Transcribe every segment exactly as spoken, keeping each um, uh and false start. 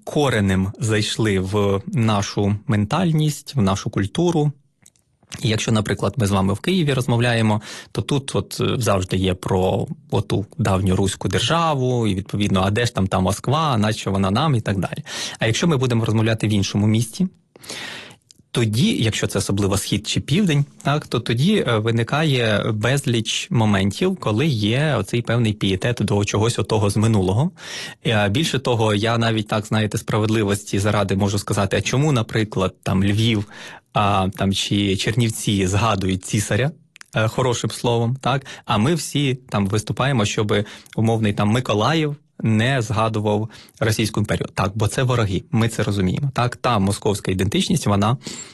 коренем зайшли в нашу ментальність, в нашу культуру. І якщо, наприклад, ми з вами в Києві розмовляємо, то тут от завжди є про оту давню руську державу, і відповідно, а де ж там та Москва, нащо вона нам і так далі. А якщо ми будемо розмовляти в іншому місті, тоді, якщо це особливо схід чи південь, так, то тоді виникає безліч моментів, коли є оцей певний пієтет до чогось отого з минулого. Більше того, я навіть так, знаєте, справедливості заради можу сказати, а чому, наприклад, там Львів а, там, чи Чернівці згадують цісаря а, хорошим словом, так, а ми всі там виступаємо, щоб умовний там Миколаїв не згадував Російську імперію. Так, бо це вороги, ми це розуміємо. Так, та московська ідентичність, вона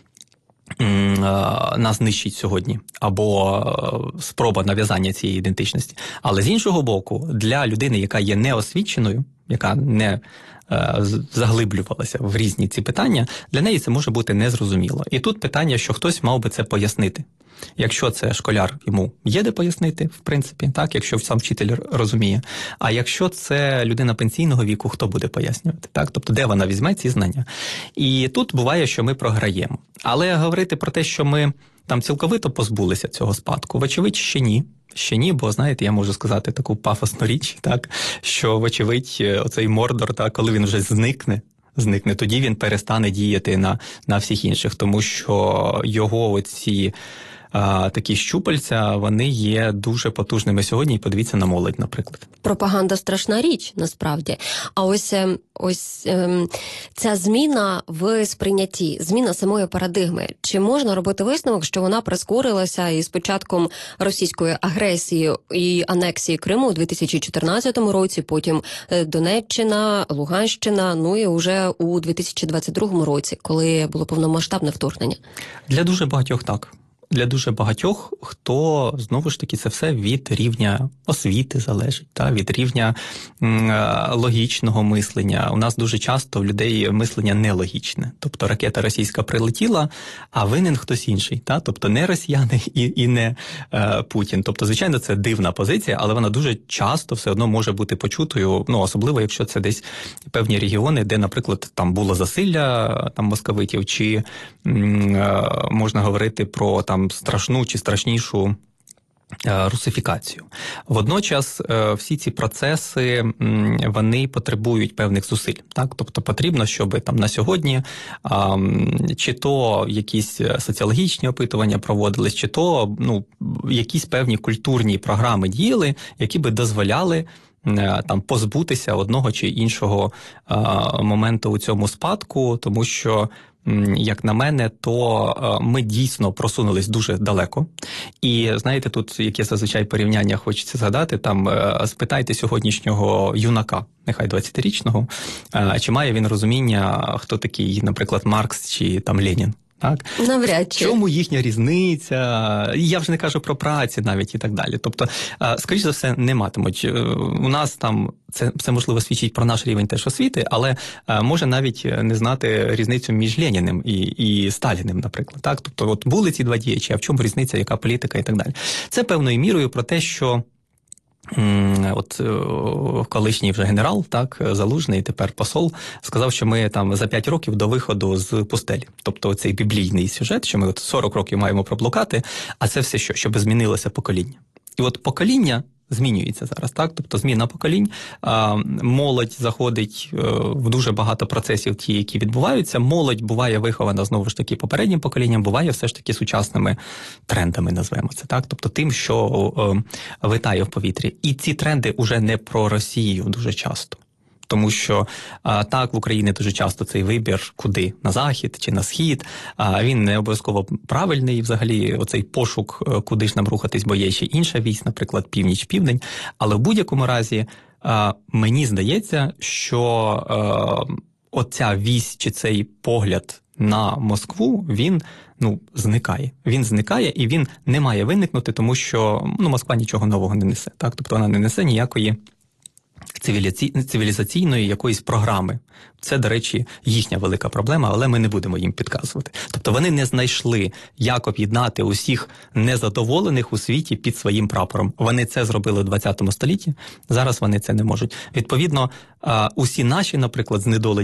м, нас нищить сьогодні. Або спроба нав'язання цієї ідентичності. Але з іншого боку, для людини, яка є неосвіченою, яка не е, заглиблювалася в різні ці питання, для неї це може бути незрозуміло. І тут питання, що хтось мав би це пояснити. Якщо це школяр, йому є де пояснити, в принципі, так, якщо сам вчитель розуміє. А якщо це людина пенсійного віку, хто буде пояснювати? Так? Тобто, де вона візьме ці знання? І тут буває, що ми програємо. Але говорити про те, що ми там цілковито позбулися цього спадку, вочевидь, ще ні. Ще ні, бо, знаєте, я можу сказати таку пафосну річ, так, що, вочевидь, оцей Мордор, так, коли він вже зникне, зникне, тоді він перестане діяти на, на всіх інших, тому що його оці а, такі щупальця, вони є дуже потужними сьогодні, і подивіться на молодь, наприклад. Пропаганда – страшна річ, насправді. А ось, ось ця зміна в сприйнятті, зміна самої парадигми. Чи можна робити висновок, що вона прискорилася із початком російської агресії і анексії Криму у дві тисячі чотирнадцятому році, потім Донеччина, Луганщина, ну і вже у дві тисячі двадцять другому році, коли було повномасштабне вторгнення? Для дуже багатьох так. Для дуже багатьох, хто, знову ж таки, це все від рівня освіти залежить, та, від рівня м, логічного мислення. У нас дуже часто в людей мислення нелогічне. Тобто ракета російська прилетіла, а винен хтось інший. Та? Тобто не росіяни і, і не е, Путін. Тобто, звичайно, це дивна позиція, але вона дуже часто все одно може бути почутою, ну, особливо, якщо це десь певні регіони, де, наприклад, там було засилля там, московитів, чи м, е, можна говорити про там, страшну чи страшнішу русифікацію. Водночас всі ці процеси, вони потребують певних зусиль. Так? Тобто потрібно, щоб там на сьогодні чи то якісь соціологічні опитування проводились, чи то ну, якісь певні культурні програми діяли, які би дозволяли там позбутися одного чи іншого моменту у цьому спадку, тому що як на мене, то ми дійсно просунулись дуже далеко. І, знаєте, тут, яке зазвичай порівняння хочеться згадати, там, спитайте сьогоднішнього юнака, нехай двадцятирічного, чи має він розуміння, хто такий, наприклад, Маркс чи там Ленін. Так? Навряд чи. Чому їхня різниця? Я вже не кажу про праці навіть і так далі. Тобто, скоріш за все, не матимуть. У нас там, це, це можливо свідчить про наш рівень теж освіти, але може навіть не знати різницю між Леніним і, і Сталіним, наприклад. Так? Тобто, от були ці два діячі, а в чому різниця, яка політика і так далі. Це певною мірою про те, що от колишній вже генерал, так, Залужний, тепер посол, сказав, що ми там за п'ять років до виходу з пустелі. Тобто цей біблійний сюжет, що ми от сорок років маємо проблукати, а це все що? Щоб змінилося покоління. І от покоління змінюється зараз, так? Тобто зміна поколінь, молодь заходить в дуже багато процесів ті, які відбуваються. Молодь буває вихована, знову ж таки, попереднім поколінням, буває все ж таки сучасними трендами, назвемо це, так? Тобто тим, що витає в повітрі. І ці тренди уже не про Росію дуже часто. Тому що а, так, в Україні дуже часто цей вибір, куди, на захід чи на схід, а, він не обов'язково правильний, взагалі, оцей пошук, куди ж нам рухатись, бо є ще інша вісь, наприклад, північ-південь. Але в будь-якому разі, а, мені здається, що а, оця вісь чи цей погляд на Москву, він, ну, зникає. Він зникає і він не має виникнути, тому що, ну, Москва нічого нового не несе, так? Тобто вона не несе ніякої цивілізаційної якоїсь програми. Це, до речі, їхня велика проблема, але ми не будемо їм підказувати. Тобто вони не знайшли, як об'єднати усіх незадоволених у світі під своїм прапором. Вони це зробили у ХХ столітті, зараз вони це не можуть. Відповідно, усі наші, наприклад, знедолені